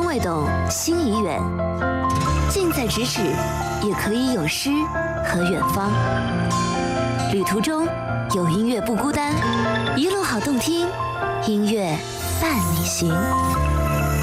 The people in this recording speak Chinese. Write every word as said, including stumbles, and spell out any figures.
未懂，心已远。近在咫尺，也可以有诗和远方。旅途中有音乐不孤单，一路好动听，音乐伴你行。